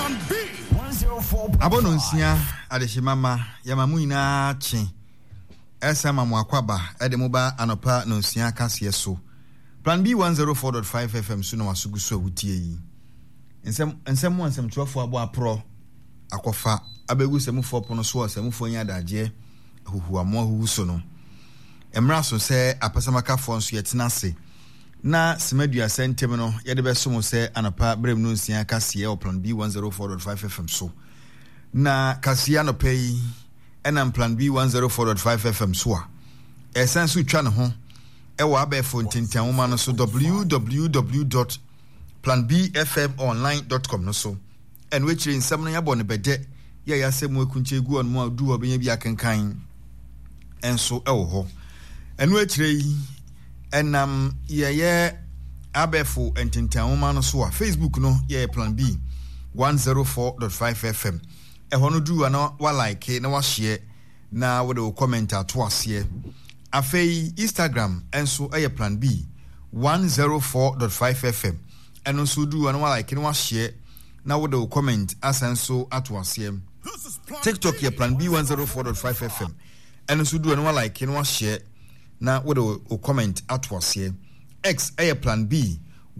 Plan B 104. Abononsia adeshimama yamamuina chi. Esa mamwakwaba edemoba anopa nonsia kase so. Plan B 104.5 FM suno wasuguso wutie yi. Nsem twafo abo apro akofa abegu semufo pono so semufo nya daje huhuamo huhuso no. Emra so se apasamaka fo nso yetenase. Na Simedua Sentem no yede beso se anapa brem no nsia kase o Plan B 104.5 FM so. Na kase anopa yi enam Plan B 104.5 FM so a. Esensu twa ne ho ewa abefo ntintan woma no so www.planbfmonline.com no so. En we chire nsam no yabo ne bede ye yasem akunche gu on mo adu obenya bi akenkan enso ewo ho. En we chire yi enam ye abefo ntintan woma no so a Facebook no ye Plan B 104.5 FM. Eho no du ana wa like na wa share na wo de comment ato ase. Afei Instagram enso eye Plan B 104.5 FM. Eno so du ana wa like na wa share na wo de comment asenso ato ase. TikTok ye Plan B 104.5 FM. Eno so du ana wa like na wa share na wo de comment ato ase. X eye Plan B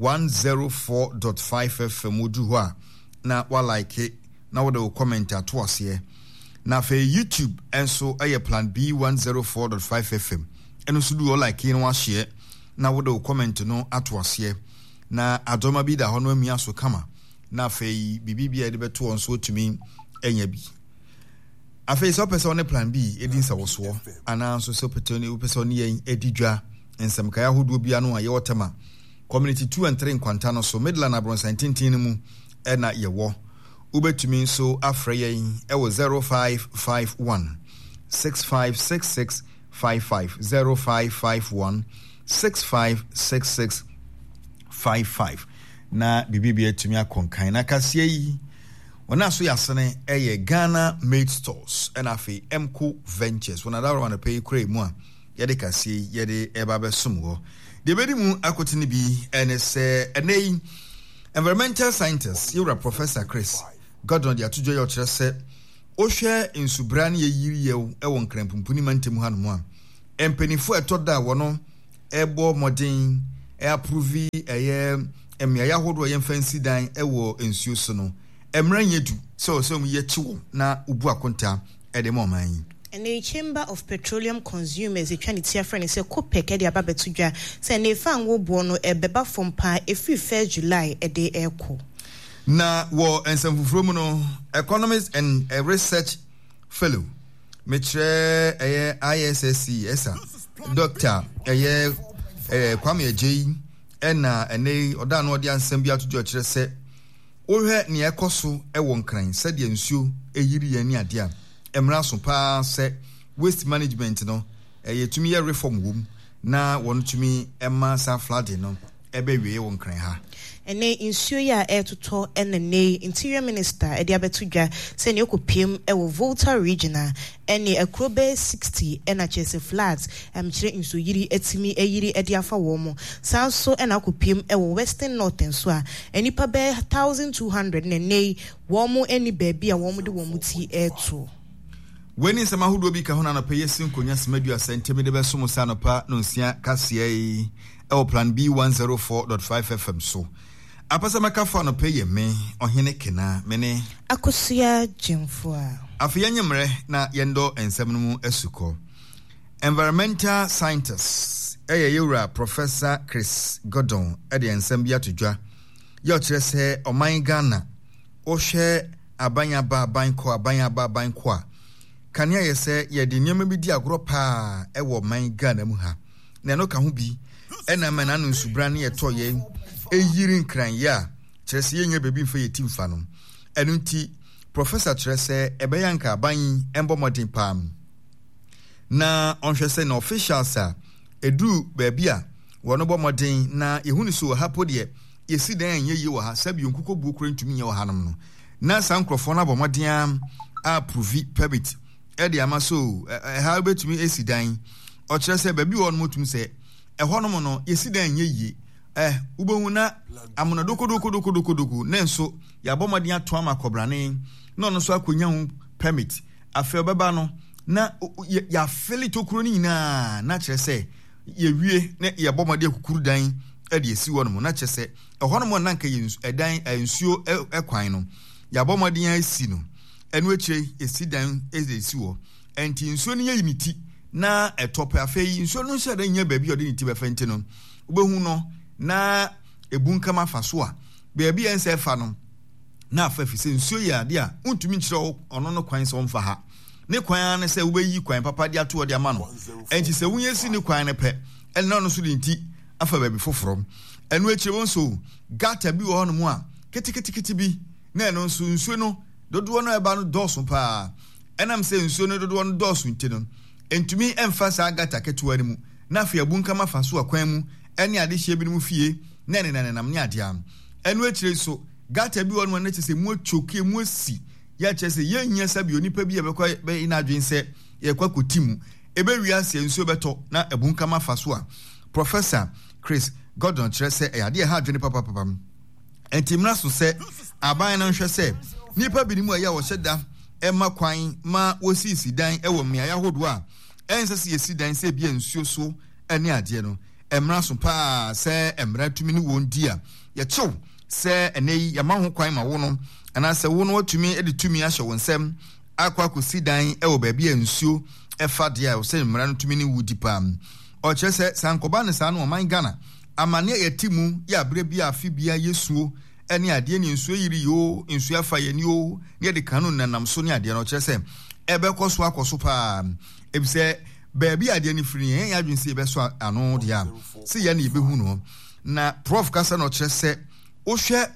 104.5 FM odu ho a na wa like na wo de comment ato ase. Na fe YouTube enso aye Plan B 104.5 FM. Eno so do like in wa share na wo de comment no ato ase. Na adoma bi da hono amia so kama. Na fe bibibia de beto on so tumi enya bi. Afe so person ne Plan B edin sa wo so. Ana so petoni wo person ne edidwa ensem kaya hodo bia no aye wotema. Community 2 and 3 nkwanta no so Midland Abronsan tintin mu e na ye wo. Ubetumi so afreye ewo 0551 6566 55 0551 6566 55 na bibibia tumi akonkan na kasie yi ona so yasene eye Ghana Made Stores and afi Mco Ventures wona dawo na pay kure mu a yede kasie yede eba besom ho de bedi mu akotini bi ene se enei environmental scientist Yura Professor Chris Gordon dia tujo yo kire se ohwe insubra na yiri yew ewo nkrampumpuni mantem hanom a empenifo etoda wono ebo modern approve eye emya yahodo ye fancy dan ewo ensuo so no emran yedu so mu ye chiwo na ubu akonta edemo man. And the Chamber of Petroleum Consumers, a Trinity friend, say, Copec, Edia Babatuja, say, ne fan wo bono e beba from pa every 1st July a day airco. Na wo and some frumono economist and a research fellow, Metre ISSC, Esa, Doctor, Kwame J, Enna, and they Odan Odian Sembia to George said, Ohe ni ekoso e won kran said the nsuo e yiri yani adia. Emra so pa se waste management no yetumi ye reform wom na won tumi emma sa flooding no ebe wie won kran ha ene insuo ya etoto ene interior minister edi abetudwa se ne okopiem e wo Volta regional ene akrobe 60 ena chese floods kire insuo yiri etimi eyiri edi afa wo mo sanso ena okopiem e wo western northern so a enipa be 1200 ne wo mo eni baabi a wo mo de wo mo ti eto. When in some who be Kahona na pay Sinkonia Simedua Sentem de Besumo Sanopa, Nunsia Cassia, our Plan B 104.5 FM so. Apasamaka for no pay me, or Henekena, mene. Akosia Jimfua. Afianyamre na Yendo and Semunu Esuko. Environmental scientists, Yura Professor Chris Gordon, Eddie and Sembia to Jua. Your chese o my Ghana, o share Abanya ba bankwa. Kanya yese ye de nyema bi di agro pa e wo man Ghana mu ha na no ka ho bi ena mana no subra ne yeto ye eyiri nkran ya kyerese ye nya bebi mfa ye timfa no enu nti Professor kyerese ebe yanka aban embo modern pam na onhwese na officials a edu baabi a wono bo modern na ehunu so hapo de yesi dan ye yi wo ha sabi onkuko bu okro ntumi ye wo hanom no na sankrofo na bo modern approve permit edi amaso how betumi esidan o kire se baby won motum se ehonom no esidan ye yi ubehuna amuna doko nenso ya bomadi ato ama kobrane no no so akonya hu permit afa beba no na ya feli to kuro ni na kire se ye wie na ya bomadi akukuru dan e de esi wono na kire se ehono mo nanka ye edan ensuo ekwan no ya bomadi ya esi no enu ekire esi dan esi wo enti nsuo ni ye unity na etope afei nsuo no hye dan nya baabi odi ni ti be fenti no ubehu no na ebunka mafaso a baabi ense fa no na afafi se nsuo ya de a untumi nkyere ono no kwan se omfa ha ne kwan ne se ubeyi kwan papa de ato de ama no enti se wunye si ne kwan ne pe elna no so de nti afa baabi foforo enu ekire won so gata bi wo no mu a ketiketi bi na eno nsuo no dodo no eba no doso pa enam se nsuo no dodo no doso nti no entumi emfa sa gata ketuwa ni mu na afa ebunka mafaso akwan mu ene ade hye bi no mu fie na nenam ne ade am enu ekire so gata bi wonu na chese mu choke mu si ya chese ye nya sabi onipa bi ebekwa be ina adwen se ye kwa kotimu ebe wiase nsuo beto na ebunka mafaso a Professor Chris Gordon chese e ade ha adwen papa entimna so se aban na nhwe se nipa bi ni mu ya wo hyeda ema kwan ma wosisi dan ewo mmea ya hodo a ense se yesi dan se bia nsuo so ene ade no emra so pa se emra tumi ni wondi a ye chew se enei ya ma ho kwan ma wo no ana se wo no watumi edi tumi ahye wo nsem akwa kosi dan ewo ba bia nsuo efa de a se emra no tumi ni wudi pa o che se sankoba ne sa no o man Ghana amane yetimu ya bre bia afi bia yesuo ene ade ni nsuo yiri yo nsuo afa ye ni o ne de kanu nanam so ne ade no che se ebe koso akoso pa ebise baabi ade ni firi en ya dwen se ebe so ano de a se ya na ebe hu no na prof kasa no che se o hwe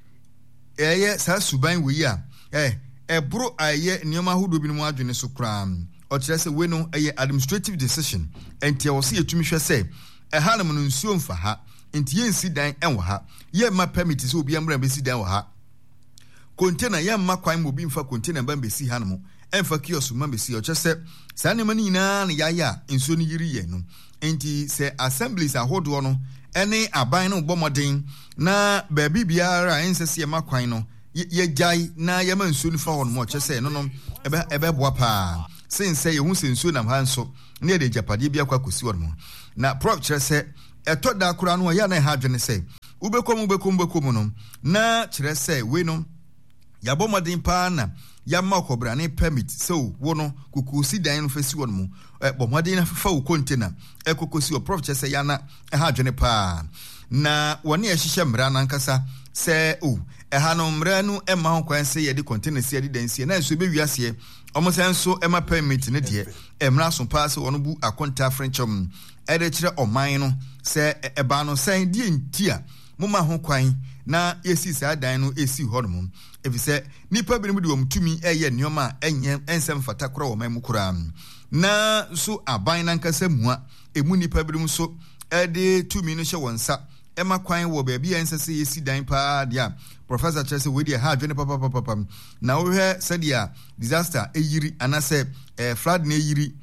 eye sa suban wi a ebro aye nioma hudo bi no mu adwene so kra o che se we no eye administrative decision enti o se yetumi hwe se hanam no nsuo mfa ha enti yensi dan enwo ha ye ma permit se obi amra be si dan wo ha container ye ma kwan mo bi mfa container ban be si hanam emfa kiosk ma be si o che se sa ne mani na ya nsuo ni yiri ye no enti se assemblies ahodo no ene aban no bomoden na baabi biara ense se ma kwan no ye jai na ye ma nsuo ni fa ho no mo che se no ebe boa pa sense ye hu se nsuo nam ha nso ne de japade bia kwa kosi wo no na prof chere se eto da kura no ya na ha dwene se ubekom no na chere se we no ya bomodin pa na ya ma okobra ne permit so wo no kukusi dan no fesi wo no bomodin na fa wo container ekokosi wo prof chere se ya na ha dwene pa na woni ya hihye mra na nkasa se ha no mra no ema ho kwan se ye de container se ye de dan se na so be wiase omo senso ema permit ne de emra so pa se wono bu akonta frenchom ede kire oman no se eba no sen die ntia moma ho kwan na yesi sa dan no esi ho no efise nipa bi ne de omtumi eye nioma enye ensem fata kora oman mu kora na so aban na nkasa mua emu nipa bi mu so ede tumi no hye wonsa ema kwan wo ba bia ensese yesi dan pa dia Professor Chese we dia ha dwene papa na wo hwe sadia disaster eyiri anase flood na eyiri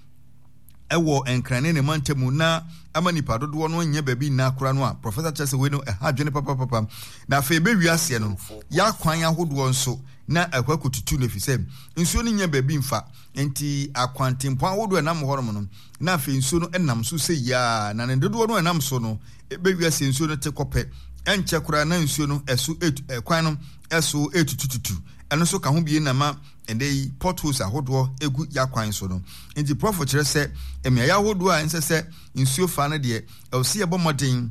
ewo enkrane ne mantemu na amanipa dodo no nya ba bi na kora no a Professor Chese we no ha dwene papa na fa ebe wiase no ya kwan ahodo nso na akwakututu ne fise nsuo no nya ba bi mfa enti akwantempo ahodo enam horom no na fa nsuo no enam so se ya na ne dodo no enam so no ebe wiase nsuo no te kope enche kura na nsuo no esu kwan no esu etutututu eno so ka ho bie na ma ende potholes ahodo egu ya kwan so no enti prof kire se emia ya ahodo a ense se nsuo fa no de ewse ye bomodin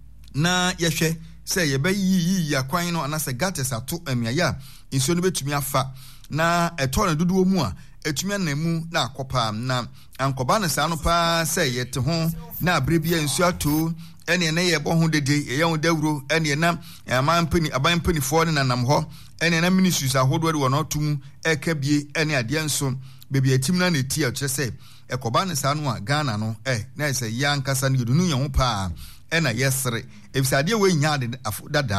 na yehwe se ye ba yi ya kwan no anase gates ato emia ya nsuo no betumi afa na eto na dodo mu a etumi na mu na akopa na ankoba na sa no pa se ye te ho na abrebia nsuo ato ene ne ye bo ho dede ye ho dawuro ene na aban pani fo ne nanam ho ene na ministries ahodo de wono tum eka bie ene ade nso bebi atim na ne ti a kire se ekoba ne sa no a Ghana no na se ya nkasa ne yudunu ye ho pa ena yesre ebisade we nya de dada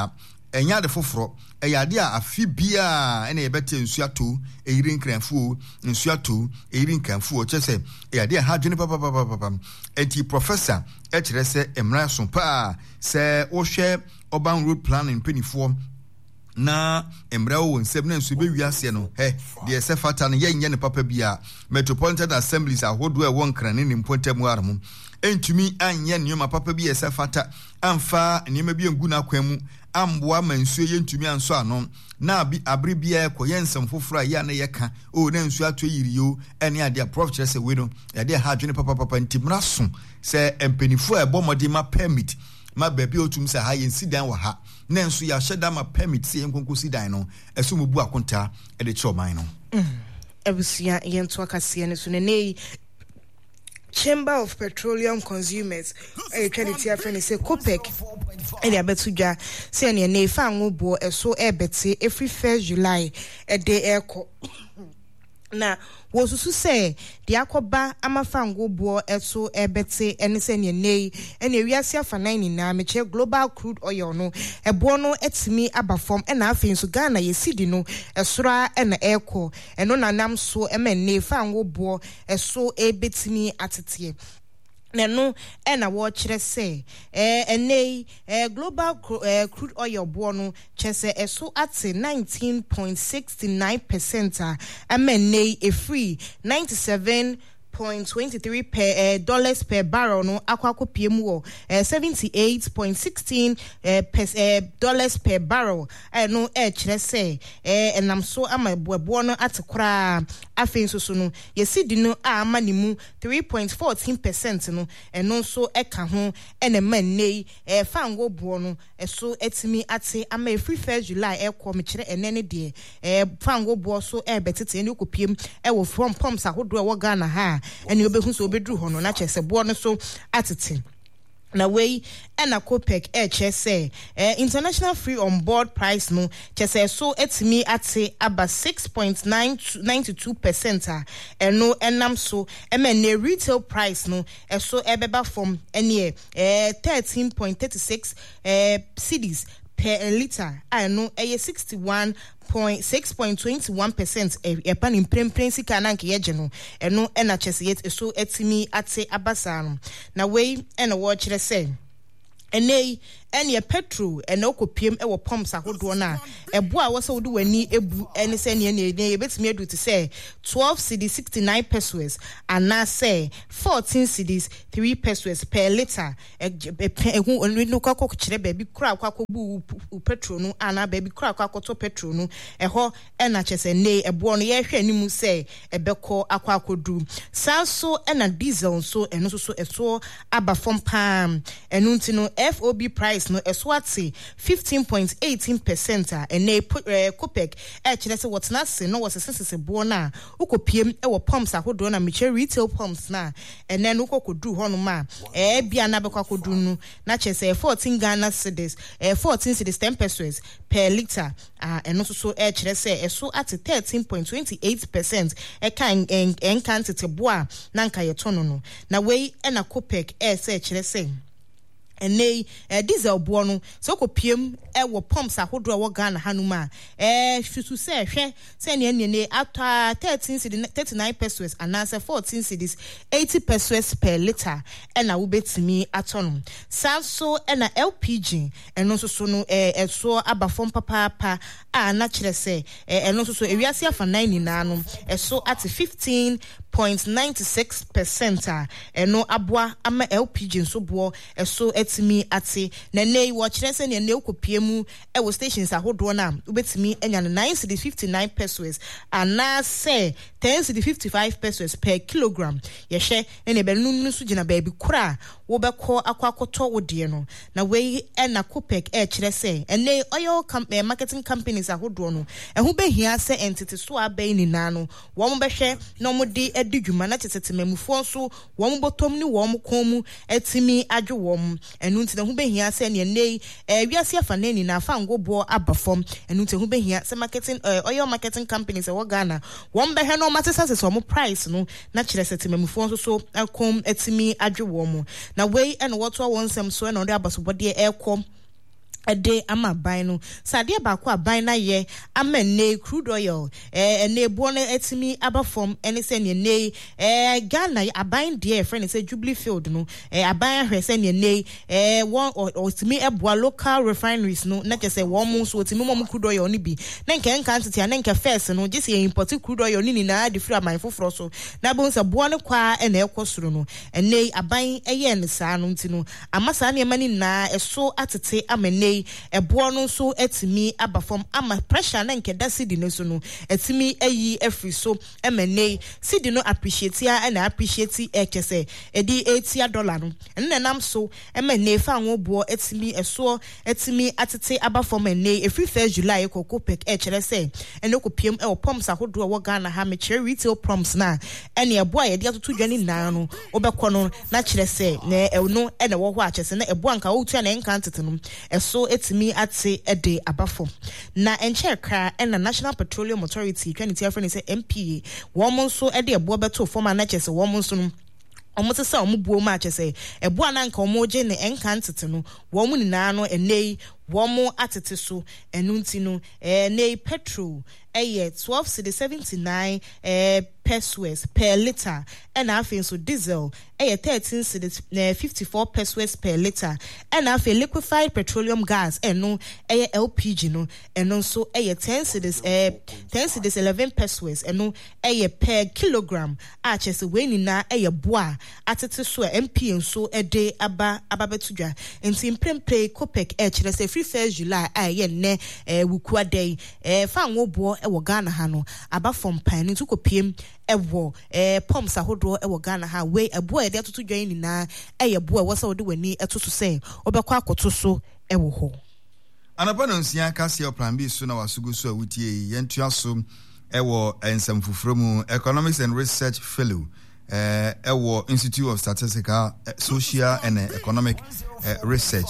enya de foforo eyade a afi bia ene yebete nsuato eyirin kranfuo nsuato eyirin kranfuo chese eyade ha dwene papa enti professor e kire se emra so pa se wo hwe urban road planning penifo na emra wo nsem na nso be wiase no de se fata no yenye ne papa bia metropolitan assemblies ahodo e won krane ne mpontem armo entumi anye nyoma papa bi se fata amfa nyema bi engu na kwan mu amboa mansuo yentumi anso ano na bi abri bia ko yensem foforo ya na yeka o na nsuo ato yiriyo ene ade prof chere se we no ade ha dwene papa ntimra so se empenifo e bomode ma permit ma baby otum se ha yensi dan wa ha na nso ya hyeda ma permit se yenkonko si dan no eso mu bu akonta e de choman no ebusia yento akase ne so ne Chamber of Petroleum Consumers charity afeni say COPEC e dey betudwa say ne na ifa anwobo eso e beti every 1st July e dey eko na wosusu say de akoba amafango bo eso ebete ene se ne nei ene wiase afanan ni na meche global crude oil no ebo no etimi abafom ena afin so Ghana yesidi no esora ena eko eno nanam so emenne fango bo eso ebetimi atete Nenu ena wo kire se enei global crude oil bono chese eso ate 19.69% amenei a free 97.23 per dollars per barrel no akwako PM wo 78.16 dollars per barrel no kire se enam so ama boabo no atekora afin so no yesidi no ama ni mu 3.14% no eno so eka ho ene manei fango bo no eso etimi ate ama free 1st July ekọ me kire enene de fango bo so betete ene okopiem wo from pumps ahodo e wo Ghana ha ene obehu so obedru ho no na chese bo no so atete na way ena COPEC chese international free on board price no chese so etimi ate aba 6.92% eno enam so emene retail price no so ebeba from ene 13.36 cedis per liter no 61.6.21% epan imprempresi kana nke yeje no eno ena chese yet so etimi ate abasa no na way ena wo kire se enei ene petrol ene okopiem e wo pumps ahodo na ebo a wo se wo do wani ebu ene se ne ebetimi adu te se 12 cedis 69 pesos ana se 14 cedis 3 pesos per liter ehu no kwakọ kire baby kura kwakọ bu petrol no ana baby kura kwakọ to petrol no eho ena chese ne ebo no ye hwe animu se ebekọ akwakodu sanso ena diesel so eno so eso aba from pam enu ntino FOB price no eswati 15.18% ene COPEC kire se what na se no was sesese bo na ukopiem e wo pumps ahodo na meche retail pumps na ene no kokodu ho no ma bia na bekwakodu nu na chese 14 Ghana cedis 14 cedis 10 pesos per liter eno so kire se eso at 13.28% kan enkantete bo a na nka yetono no na we na COPEC se kire se enei diesel bo no so kopiem wo pumps ahodo wo Ghana hanuma fisu se hwe se ne ata 39 pesos anase 14 cedis 80 pesos per liter ena wo betimi atono sanso ena LPG eno so no so abafom papa na kire se eno so ewiase afanan ni na no so at 15.96% eno aboa ama LPG nso bo so etimi ate na nei wo kire se ne okopiem wo stations ahodo na ubetimi enya 9 cedis 59 pesos ana se 10 cedis 55 pesos per kilogram ye hwe ene be nunu so gina baby kura wo bekọ akwakoto wode no na we ena COPEC kire se ene oil marketing companies ahodo no ehu behia se entity so abai ni na no wo mo behwe na mo de adidwuma na tetetemamufo so wo mo botom ni wo mo komu etimi adwo wo mo enu nti na hu behia se ne nei wiase afanani na afango bo abafom enu nti hu behia se marketing oil marketing companies e wo Ghana wo mo behwe no matesase so mo price no na kire setemamufo so akom etimi adwo wo mo na we and what one sem so na ode abasobode ekom ade ama ban no sade ba ko aban na ye amene crude oil ene bo na etimi abafom ene se ne Ghana aban de friend say Jubilee Field no aban ahwese ne one otimi eboa local refineries no na kese wo mo so otimi mo crude oil ni bi na nka ntete na nka first no just import crude oil ni na de free aban foforo so na bo nsa bo no kwa ene ekosoro no ene aban eye ne sa no ntino amasa na mani na eso atete amene eboa no so etimi abafom ama pressure na nke da sidi no so no etimi ayi afri so emene sidi no appreciate ya na appreciate ekese edi $80 no nnenam so emene fa anwo bo etimi eso etimi atete abafom ene every 1st July kokopek kire se ene kopiem e pumps ahodo wo Ghana ha me kire retail pumps na ene eboa ye de atoto dwani na no obekọ no na kire se na no ene wo ho akese na eboa nka wo tua na nka ntete no eso etimi ate ede abafo na enche kra na National Petroleum Authority twaniti afre ne se MPA wo mo nso ede ebo beto forma na chese wo mo nso no omote se omubuo ma chese ebo na nka omoje ne enka ntete no wo mu nina no enei wo mo atete so enunti no nei petrol 12.79 pesos per liter and afin so diesel 13.54 pesos per liter and afin liquefied petroleum gas no LPG no and so 10.11 pesos no per kilogram chese we ni na boa atete so MP so de aba betudwa nti mprempe Copec kire se free 1st July ne wukua day fa nwo bo ewo Ghana ha no aba from pan ntu kopiem ewo pumps ahodo ewo Ghana ha we ebo e de atoto dwan ni na bo e wo se wo de wani etoto se obekọ akoto so ewo ho anapa no nsia ka se plan B so na wasugo so awutie yentua so ewo ensam fufuro mu Economics and Research Fellow ewo Institute of Statistical Social and Economic Research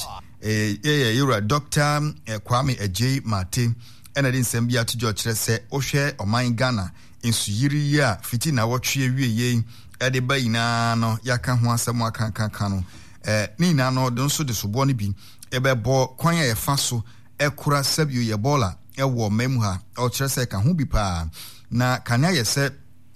you're Dr. Kwame J. Martin and I didn't send me to George say Oshe or my Ghana in Suyiri ya fiti na watchie ye edeba ina no yaka ho asem aka no ni na no don so de so bo ni bi ebe bo kwan ya fa so ekura sabio ye bola ewo memu ha o kire se ka ho bi pa na kanya ye se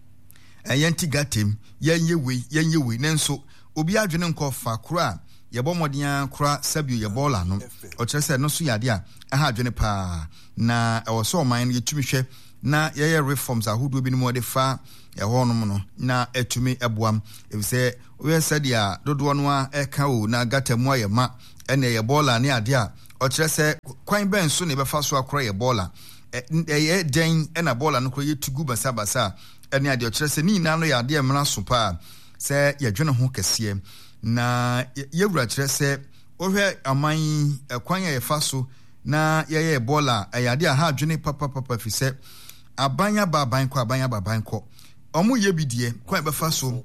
yenti gatem yenye we nenso obi adwene nkofa kura ye bo modia kura sabio ye bola no o kire se no so yade a ha adwene pa na e wo so man ye tumi hwe na ye reforms ahodo bi ni mo de fa ho no na etumi eboam e se we said ya dodo no a eka o na gatamu aye ma ene ye bola ne ade a o kire se kwan ben so ne be fa so akora ye bola ye den na bola no ko ye tugu basabasa ene ade o kire se ni na no ya ade emra so pa se ye dwene ho kese na ye wura kire se o hwe aman kwan ye fa so na ye bola ayade a ha dwene papa fi se abanya baban ko omu ye bidie kwa befa so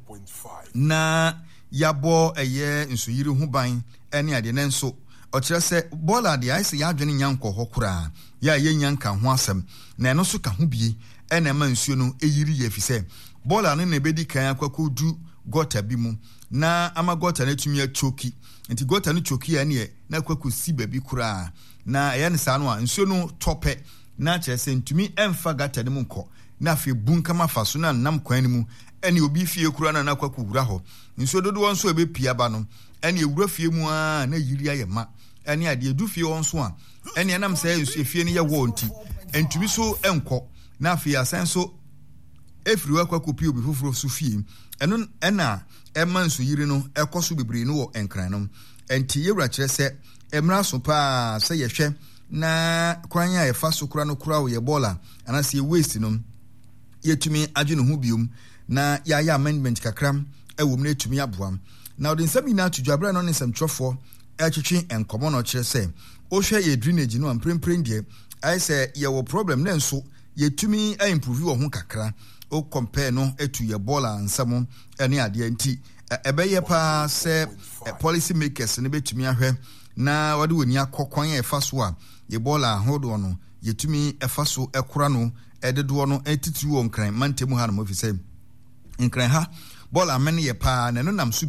na yabo eye nsuyiri hu ban ene ade nenso o kire se bola de ai se ya adwene nyanko hokura ya ye nyanka ho asem na eno so ka ho bie ene ma nsuo no eyiri ye fi se bola no na bedi kan akwakodu gota bi mu na ama gota na tumi achoki nti gota no choki ya ne na kwakosi babi kura na eye ne sa no a nsuo no tope na chese ntumi emfa gata ne mu nko na fe bunkama faso na nam kwan ne mu ene obi fie kura na nakwa wura ho nso dodo won so ebepia ba no ene ewura fie mu a na yiri ayema ene ade edu fie won so a ene nam say nso fie ne ye wo nti entumi so enko na fe asan so efiri wakwa kopi obi foforo so fie eno ena ema nso yiri no ekoso bebre no wo enkran no enti yewura kire se emra so pa se yehwe na kwanya ye fa so kura no kura wo ye bola anase ye waste no yetumi adwene ho biom na ya amendment kakram ewom na etumi aboam na odin sabi na tudwabra no ne samtrofo etwetwe enkomo no kire se o hwe ye drainage no amprempren de ai se ye wo problem na nso yetumi improve wo ho kakra o compare no etu ye bola ansamo ene ade anti ebeye pa se policy makers ne betumi ahwe na wade woni akokwan ye fa so a ye bola hodo no yetumi efa so ekura no ededo no etiti wo nkran mantemu ha no mofise nkran ha bola men ye pa na no nam so bi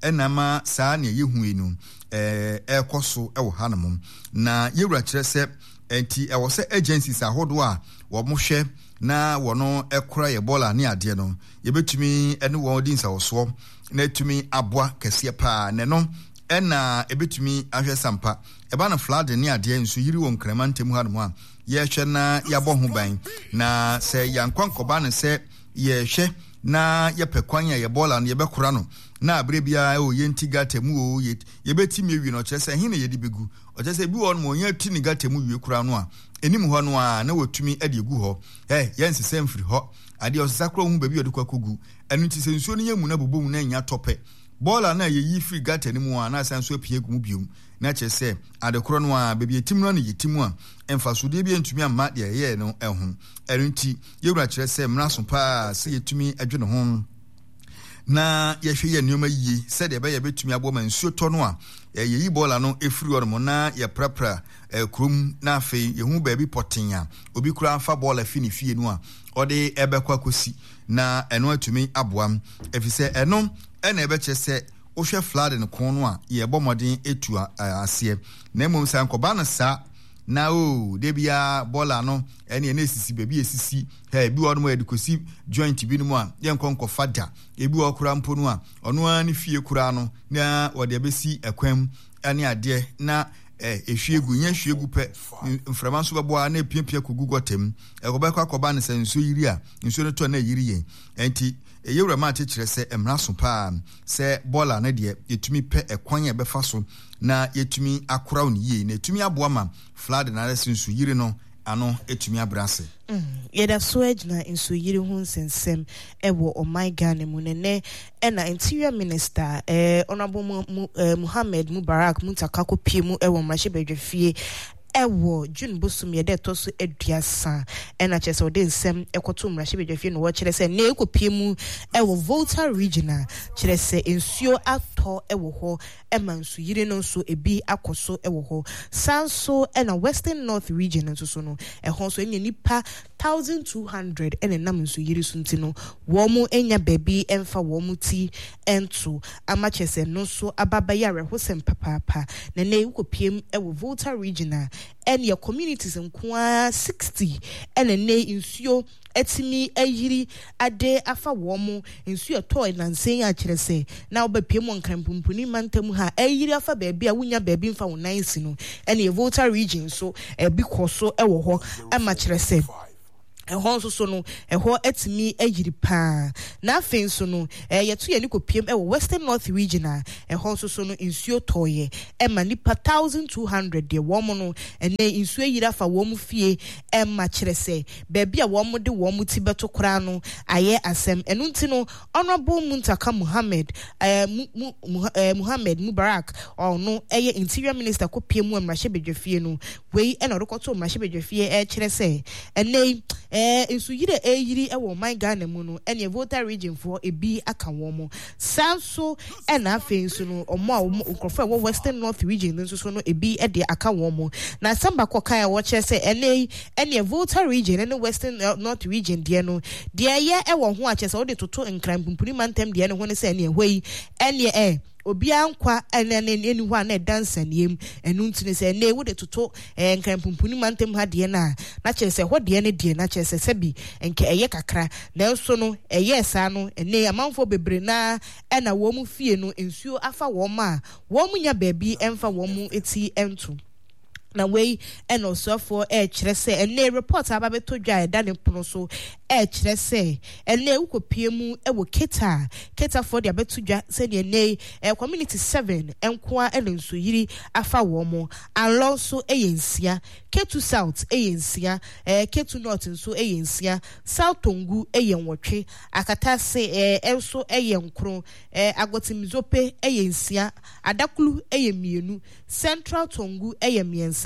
enama saa ne yehu enu ekoso ewo hanam na yewura kire se enti ewo se agencies ahodo a wo mo hwe na wono ekora ye bola ne ade no yebetumi ene wo di nsawoso na etumi aboa kese pa ne no ena ebetumi ahwe sampa eba na flood ne ade nso yiri wo nkramantem hanam a ye hwe na yabɔ ho ban na se yankwankoba ne se ye hwe na yepekwan ya bola na yebekora no na abrebia o yenti gatemu o yebetimi wi no kyerese hine yedi begu o kyerese bi won mo nya tini gatemu wi kura no a enim ho no a na wotumi ade egu ho yensese mfiri ho ade o sasakro hu babi odekwa kogu enu ti se nsuo no yamu na bobom na nya tope bola na yeyi free gatemu a na sanso apie egu mu biom na kyerese ade koro no a babi etim no na yetimu a emfasode bi entumi amma de ye no ehun enu ti yewura kyerese mraso pa se yetumi adwene ho na yehwe ye nneoma yi se de be betumi abo man nsuo to no a yeyi bola no efiri ormo na ye prapra krom na afi yehu ba bi potenya obi kura afa bola fini fie no a ode ebekwa kosi na eno atumi aboam efise eno ena ebeche se ohwe flood no kon no a ye bomodin etu ase na emom san koba no sa na debia bola no ene esisi bebi esisi bi wonu mo edikosi joint bi no mu a ye nkonko fada ebi okura mpo no a ono ani fie kura no na wode besi ekwam ane ade na ehwiegu nya hwiegu pe mframa so bebo na epiepie kogu gotem ekobekwa koba ne senso yiri a nso no to na yiri yen enti yewura ma tekire se emraso pa se bola na de yetumi pe ekwan ya befa so na yetumi akora oni ye na yetumi aboa ma flood na resinsu yiri no ano etumi abrase yeda so agina inso yiri hu nsensem ewo Ghana mu ne na interior minister honorable Muhammad Mubarak Muntaka ko pie mu ewo mrahye ewo June bosum ye de to so aduasa ena chese ode nsem ekoto mrahye bedwafie no wo kire se na ekopie mu ewo Volta regional kire se ensuo ato ewo ho emansu yire no so ebi akoso ewo ho sanso ena Western North region nso so no ehon so enya nipa 1200 ena nam nso yire so ntino wo mu enya baby emfa wo mu ti ento amachese no so ababa yare ho sem papa na ekopie mu ewo Volta regional and your communities in 60 and a ne insuo etimi ayiri ade afa womo insuo toy nan sen a kire se na obapiem nkampumpuni mantam ha ayiri afa baabi a wunya baabi mfa wo nice no and your Volta region so bi koso ewo ho ama kire se ehon so no eho etimi agiri pa na afen so no yeto ye ni kopiem ewo Western North regional ehon so no insuo toye ema nipa 1200 de womo no ene insuo yira fa womo fie ema kirese baabi a womo de womo ti beto kra no aye asem enu nti no honorable Muntaka Muhammad Muhammad Mubarak no eye interior minister kopiem mu mrahye bedwafie no wei ena rokoto mrahye bedwafie kirese ene insu yire yiri ewo Ghana mu no ene Volta region for ebi aka womo sanso ena afen so no omo a ukrofo ewo Western North region nso so no ebi ede aka womo na samba koka ya wo kire se ene Volta region ene Western North region de no de ye ewo ho a kire se wo de toto nkrampumpuni mantem de ne ho ne se ene hwei ene obi ankwa ene hu a na dansa niem enu ntine se ne wo de toto nkampumpuni mantem ha de na kire se ho de ne de na kire se sebi enke eye kakra na nso no eye sa no ene amanfo bebre na ena wo mu fie no ensuo afa wo ma wo mu nya baabi emfa wo mu eti entu na wei eno so for kire se ene report ababeto dwa eda ne pono so kire se ene ukopie mu ewo keta for the abeto dwa se ne ne community 7 enkoa ene nso yiri afa wo mo alonso eyensia Ketu South eyensia Ketu North nso eyensia South Tongu eyenwotwe akatase enso eyenkro agotimizope eyensia adakulu eyemienu Central Tongu eyemiensa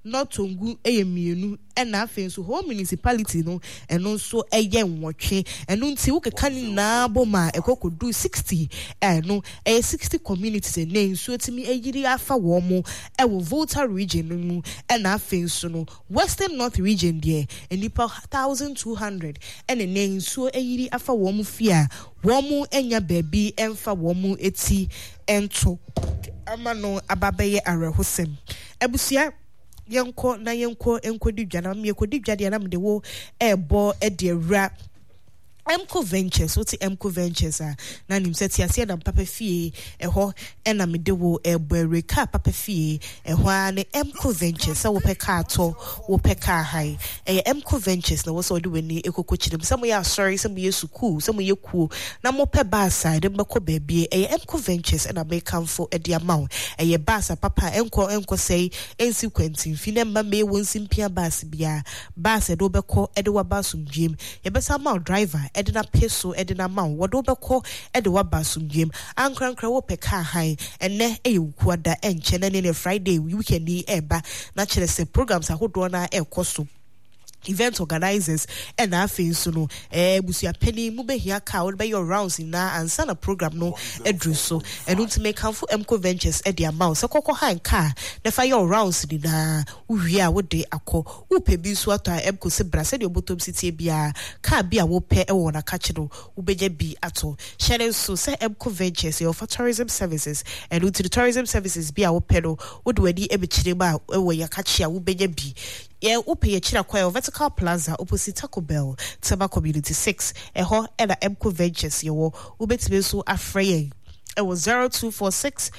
North Tongu mienu na afei so whole municipality no eno nso eye nwotwe eno nti wo keka ni na boma ekokodu 60 eno 60 communities na nso timi eyiri afa wo mo wo Volta region mu na afei so no Western North region there enipa 1200 ene nso eyiri afa wo mo fia wo mo enya baabi emfa wo mo eti ento amano ababeye arehosem ebusia yenko na yenko enkodi dwana me ekodi dwade na mde wo ebo ede awura Emco Ventures, what's Emco Ventures? Na nimseti asia na papa fie eho ena medewo ebereka papa fie eho ne Emco Ventures sa wo peka ato wo peka hai Emco Ventures na wo so de weni ekokochirem some ya sorry some ye suku some ye ku na mo pe bar side mbeko baby Emco Ventures ena be kamfo e de amount basa papa enko say ensi kwentin fine mba me wonsi mpia bas bia bas e do beko e de wa basum dwem ye besa amount driver edina peso edina man wodo beko ede wabasum game ankrankra wo peka han enne eyukuada enche na ne Friday weekend ni eba na chere se programs ahodo na ekoso event organizers and afei so no busia penny mu behia ka wo be your rounds na ansa na program no edru so enu to make for Emco Ventures e dia amount se kokko han ka na fa your rounds di na uwie a wo de akọ wo pe bi so ato Emco se bra se de obotom city bia ka bia wo pe e wo na ka che no wo beja bi ato share so se Emco Ventures your for tourism services enu to the tourism services bia wo pe no wo de wadi e be chire ba e wo ya ka che a wo beja bi upe ye chira kwa Vertical Plaza opposite Taco Bell Taba Community 6 eho ena Emco Ventures yewo ubetibe so afreye it was 0246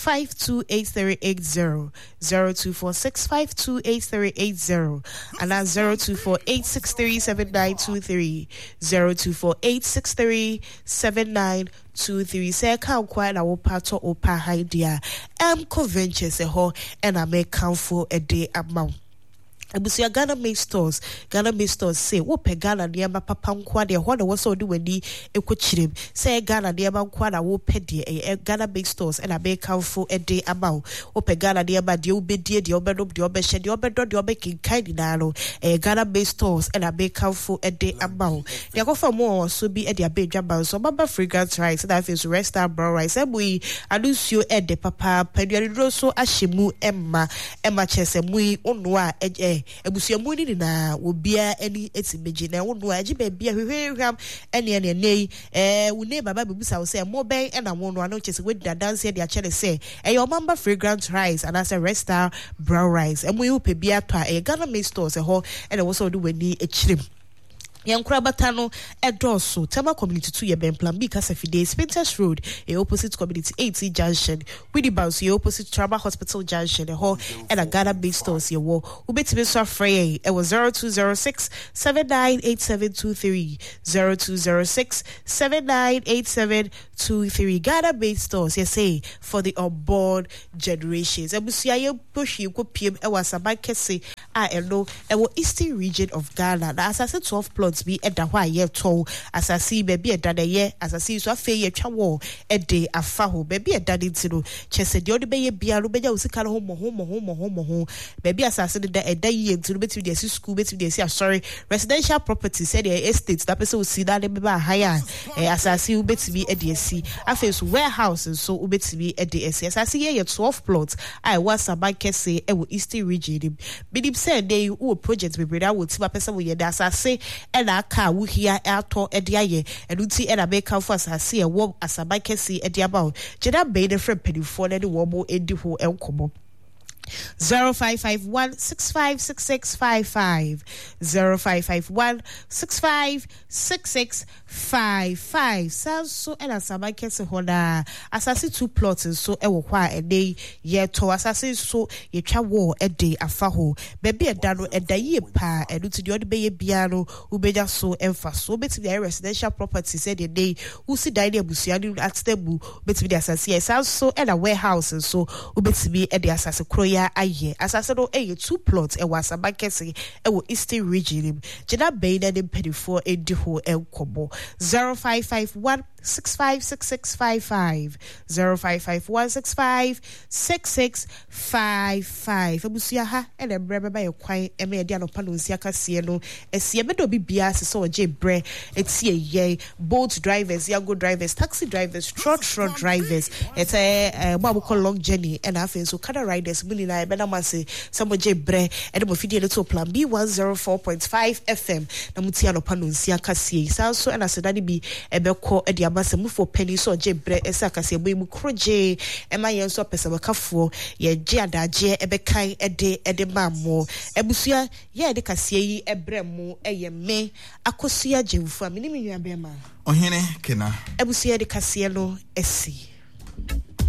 528380 0246 528380 and that's 0248637923 0248637923 say ka kwa na wo pato opa idea Emco Ventures eho ena make count for a day amount Abusia Ghana Made Stores say wo pe Ghana niamba papa nkwa de ho na wo so de wani ekochirim say Ghana niamba nkwa na wo pe de Ghana Made Stores and abe kanfo e de amount wo pe Ghana niamba de obedie de obedop de obehye de obedo de obekinkai di na no Ghana Made Stores and abe kanfo e de amount de akofa mo so bi e de abe dwaba so baba fragrance rice that is restaurant brown rice ebui alusuo e de papa peduado so ahyemu emma chese mui onwa ebusuamu ni na obia eni etimeji na wonu agi ba bia hwehwehwam ene nei wo ne baba bebusa wo say mo ben na wonu ano chese we da dance de a chere say your mamba fragrant rice and as a restaurant brown rice emu yu pe bia to Ghana Made Stores ho ene wo so do wani echirim Yankura Batano Edoso Tama Community 2 Yeben Plan B Kasafide Spinters Road opposite Community 8 Junction Widdy Bounce opposite Traba Hospital Junction ho and a Ghana Made Stores wo ubetibe so afrey it was 0206 798723 0206 798723 Ghana Made Stores say for the unborn generations ebusia ye push you go pm e wasaba kese eno e wo eastern region of Ghana na asase 12 plots be eda hwa ye to asase baby eda de ye asase so afa ye twa wo ede afa ho baby eda de tiro chese de odi be ye bia ro beja usika ho mo baby asase de eda ye tiro beti de school beti de sorry residential property said the estate that person will see that be ba higher asase u beti bi ede si afa so warehouses so u beti bi ede si asase ye 12 plots I was abakese e wo eastern region bidim say dey wo project be brother wo ti ba person wo ye da asase na aka wo hia ato ede aye enuti e na be kan for asase e wo asabakese ede abawo jeda be the friend pedifo na de wo mo edi ho enkomo 0551656655 0551656655 so ela sabakese hoda asase 2 plots so e wo kwa ede ye to asase so ye twa wo ede afa ho baby eda no eda ye pa edu de ode be ye bia no ubeja so emfa so beti the residential property said the day who see die abusia ni attebu beti the asase so ela warehouse so ubeti bi ede asase kroya aye asase do 2 plots e was abakese e wo eastern region jeda be na de pedifo edi ho enkobo 0551 0556555 055165655 abusia ha ele bre beba ye kwan e me de anopa no nsia kase no esie be do bibia se so oje bre etie ye boat drivers yago drivers taxi drivers trot drivers babu call long journey and afen so kada riders muni na be na mase some oje bre e de mo fidie little plan B104.5 FM na muti anopa no nsia kase sa so na sedade bi ebekọ e de abase mufo penny so oje bre esa kase bo mu kroje e ma ye so pese bakafo ye je adaje ebekan ede mammo ebusua ye de kase yi ebremu eye me akosua jewufu amini mi nua be ma ohene kena ebusua de kase no esi